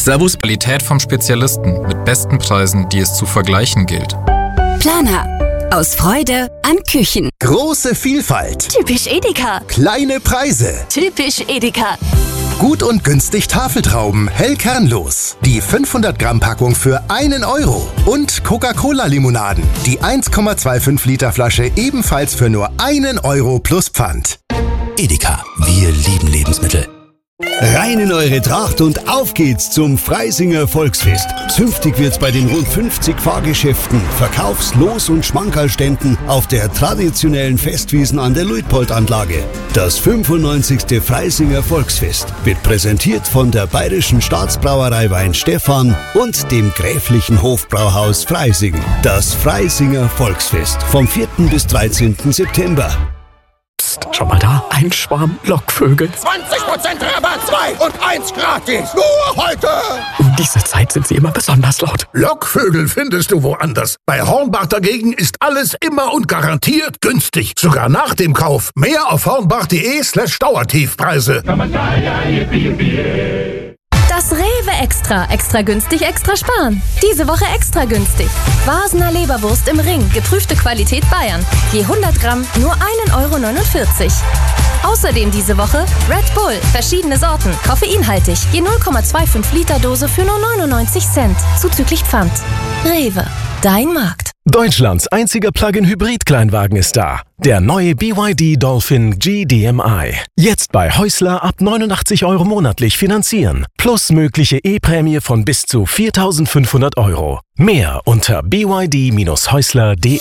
Servus, Qualität vom Spezialisten mit besten Preisen, die es zu vergleichen gilt. Planer. Aus Freude an Küchen. Große Vielfalt. Typisch Edeka. Kleine Preise. Typisch Edeka. Gut und günstig Tafeltrauben, hell kernlos. Die 500 Gramm Packung für 1 Euro. Und Coca-Cola-Limonaden. Die 1,25 Liter Flasche ebenfalls für nur 1 Euro plus Pfand. Edeka, wir lieben Lebensmittel. Rein in eure Tracht und auf geht's zum Freisinger Volksfest. Zünftig wird's bei den rund 50 Fahrgeschäften, Verkaufs-, Los- und Schmankerlständen auf der traditionellen Festwiesen an der Luitpold-Anlage. Das 95. Freisinger Volksfest wird präsentiert von der Bayerischen Staatsbrauerei Weinstefan und dem Gräflichen Hofbrauhaus Freising. Das Freisinger Volksfest vom 4. bis 13. September. Schau mal da, ein Schwarm Lockvögel. 20% Rabatt, 2 und 1 gratis. Nur heute. Um diese Zeit sind sie immer besonders laut. Lockvögel findest du woanders. Bei Hornbach dagegen ist alles immer und garantiert günstig. Sogar nach dem Kauf. Mehr auf hornbach.de/Dauertiefpreise. Das Rewe Extra. Extra günstig, extra sparen. Diese Woche extra günstig. Vasener Leberwurst im Ring. Geprüfte Qualität Bayern. Je 100 Gramm nur 1,49 €. Außerdem diese Woche Red Bull. Verschiedene Sorten. Koffeinhaltig. Je 0,25 Liter Dose für nur 99 Cent. Zuzüglich Pfand. Rewe. Dein Markt. Deutschlands einziger Plug-in-Hybrid-Kleinwagen ist da. Der neue BYD Dolphin GDMI. Jetzt bei Häusler ab 89 € monatlich finanzieren. Plus mögliche E-Prämie von bis zu 4.500 €. Mehr unter byd-häusler.de.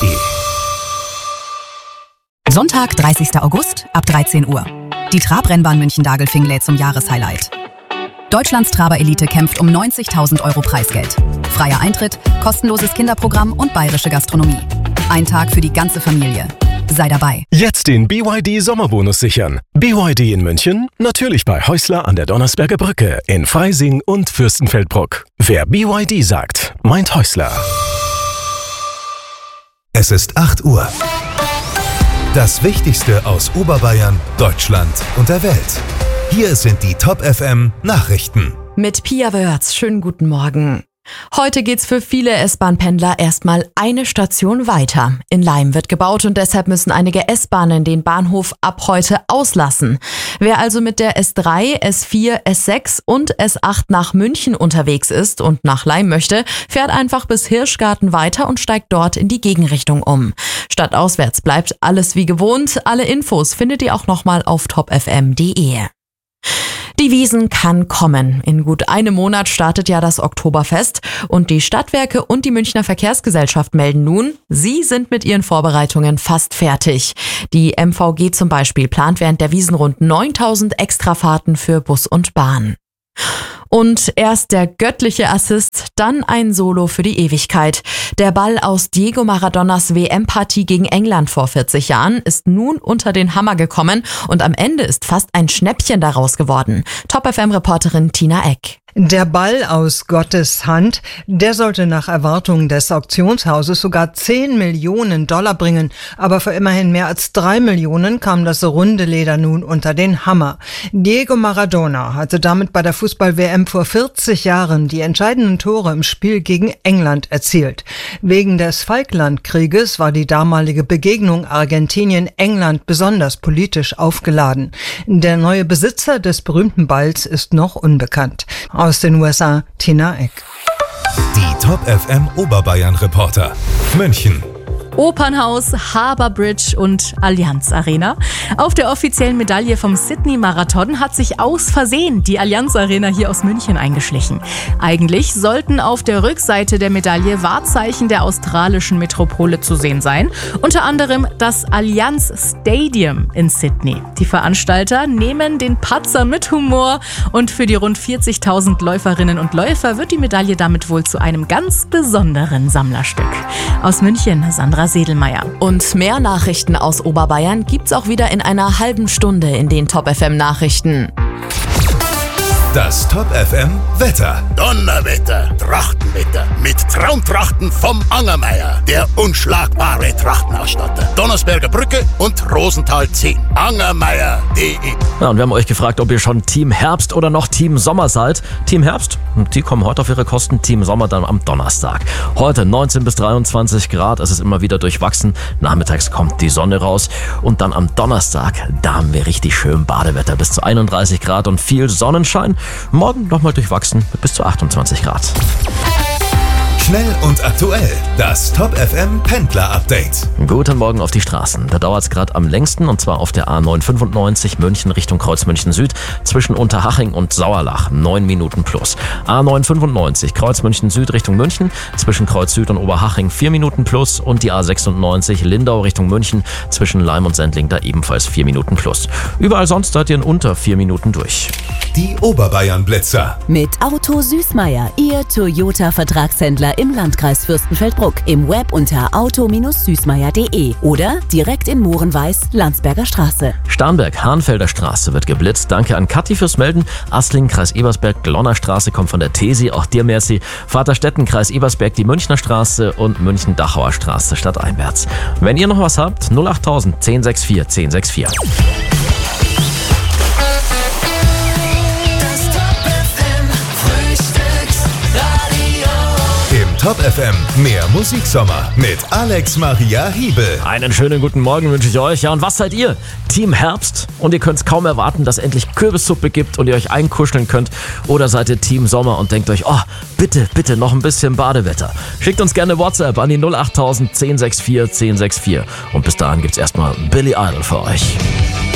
Sonntag, 30. August ab 13 Uhr. Die Trabrennbahn München-Dagelfing lädt zum Jahreshighlight. Deutschlands Traber-Elite kämpft um 90.000 € Preisgeld. Freier Eintritt, kostenloses Kinderprogramm und bayerische Gastronomie. Ein Tag für die ganze Familie. Sei dabei. Jetzt den BYD Sommerbonus sichern. BYD in München, natürlich bei Häusler an der Donnersberger Brücke, in Freising und Fürstenfeldbruck. Wer BYD sagt, meint Häusler. Es ist 8 Uhr. Das Wichtigste aus Oberbayern, Deutschland und der Welt. Hier sind die Top FM Nachrichten. Mit Pia Wörz. Schönen guten Morgen. Heute geht's für viele S-Bahn-Pendler erstmal eine Station weiter. In Laim wird gebaut und deshalb müssen einige S-Bahnen den Bahnhof ab heute auslassen. Wer also mit der S3, S4, S6 und S8 nach München unterwegs ist und nach Laim möchte, fährt einfach bis Hirschgarten weiter und steigt dort in die Gegenrichtung um. Stadtauswärts bleibt alles wie gewohnt. Alle Infos findet ihr auch nochmal auf topfm.de. Die Wiesn kann kommen. In gut einem Monat startet ja das Oktoberfest und die Stadtwerke und die Münchner Verkehrsgesellschaft melden nun, sie sind mit ihren Vorbereitungen fast fertig. Die MVG zum Beispiel plant während der Wiesn rund 9.000 Extrafahrten für Bus und Bahn. Und erst der göttliche Assist, dann ein Solo für die Ewigkeit. Der Ball aus Diego Maradonas WM-Partie gegen England vor 40 Jahren ist nun unter den Hammer gekommen und am Ende ist fast ein Schnäppchen daraus geworden. Top-FM-Reporterin Tina Eck. Der Ball aus Gottes Hand, der sollte nach Erwartungen des Auktionshauses sogar 10 Millionen $ bringen. Aber für immerhin mehr als 3 Millionen kam das runde Leder nun unter den Hammer. Diego Maradona hatte damit bei der Fußball-WM vor 40 Jahren die entscheidenden Tore im Spiel gegen England erzielt. Wegen des Falklandkrieges war die damalige Begegnung Argentinien-England besonders politisch aufgeladen. Der neue Besitzer des berühmten Balls ist noch unbekannt. Aus den USA, Tina Eck. Die Top FM Oberbayern Reporter. München. Opernhaus, Harbour Bridge und Allianz Arena. Auf der offiziellen Medaille vom Sydney-Marathon hat sich aus Versehen die Allianz Arena hier aus München eingeschlichen. Eigentlich sollten auf der Rückseite der Medaille Wahrzeichen der australischen Metropole zu sehen sein. Unter anderem das Allianz Stadium in Sydney. Die Veranstalter nehmen den Patzer mit Humor und für die rund 40.000 Läuferinnen und Läufer wird die Medaille damit wohl zu einem ganz besonderen Sammlerstück. Aus München, Sandra Sedelmeier. Und mehr Nachrichten aus Oberbayern gibt's auch wieder in einer halben Stunde in den Top FM Nachrichten. Das Top FM Wetter. Donnerwetter, Trachtenwetter mit Traumtrachten vom Angermeier, der unschlagbare Trachtenausstatter. Donnersberger Brücke und Rosenthal 10. Angermeier.de. Ja, und wir haben euch gefragt, ob ihr schon Team Herbst oder noch Team Sommer seid. Team Herbst, die kommen heute auf ihre Kosten. Team Sommer dann am Donnerstag. Heute 19 bis 23 Grad, es ist immer wieder durchwachsen. Nachmittags kommt die Sonne raus. Und dann am Donnerstag, da haben wir richtig schön Badewetter. Bis zu 31 Grad und viel Sonnenschein. Morgen nochmal durchwachsen mit bis zu 28 Grad. Schnell und aktuell. Das Top FM Pendler Update. Guten Morgen auf die Straßen. Da dauert es gerade am längsten und zwar auf der A995 München Richtung Kreuz München Süd zwischen Unterhaching und Sauerlach. 9 Minuten plus. A995 Kreuz München Süd Richtung München zwischen Kreuz Süd und Oberhaching 4 Minuten plus und die A96 Lindau Richtung München zwischen Leim und Sendling da ebenfalls 4 Minuten plus. Überall sonst seid ihr in unter 4 Minuten durch. Die Oberbayern Blitzer. Mit Auto Süßmeier, Ihr Toyota-Vertragshändler im Landkreis Fürstenfeldbruck. Im Web unter auto-süßmeier.de oder direkt in Mohrenweiß, Landsberger Straße. Starnberg, Hahnfelder Straße wird geblitzt. Danke an Kathi fürs Melden. Asling, Kreis Ebersberg, Glonner Straße kommt von der Tesi. Auch dir merci. Vaterstetten, Kreis Ebersberg, die Münchner Straße und München-Dachauer Straße stadteinwärts. Wenn ihr noch was habt, 08000 1064 1064. Top FM, mehr Musiksommer mit Alex Maria Hiebel. Einen schönen guten Morgen wünsche ich euch. Ja, und was seid ihr? Team Herbst? Und ihr könnt es kaum erwarten, dass endlich Kürbissuppe gibt und ihr euch einkuscheln könnt. Oder seid ihr Team Sommer und denkt euch, oh, bitte, bitte noch ein bisschen Badewetter. Schickt uns gerne WhatsApp an die 08000 1064 1064. Und bis dahin gibt's erstmal Billy Idol für euch.